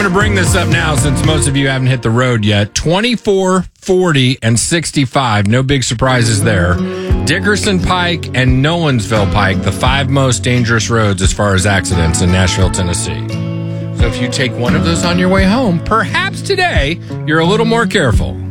going to bring this up now since most of you haven't hit the road yet. 24, 40, and 65. No big surprises there. Dickerson Pike and Nolensville Pike, the 5 most dangerous roads as far as accidents in Nashville, Tennessee. So if you take one of those on your way home, perhaps today you're a little more careful.